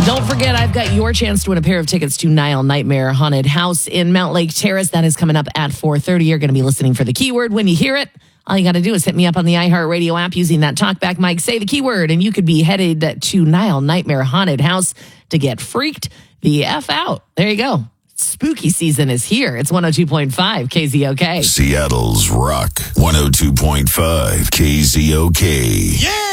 Don't forget, I've got your chance to win a pair of tickets to Nile Nightmare Haunted House in Mount Lake Terrace. That is coming up at 4:30. You're going to be listening for the keyword. When you hear it, all you got to do is hit me up on the iHeartRadio app using that talkback mic. Say the keyword, and you could be headed to Nile Nightmare Haunted House to get freaked the F out. There you go. Spooky season is here. It's 102.5 KZOK. Seattle's Rock 102.5 KZOK. Yeah!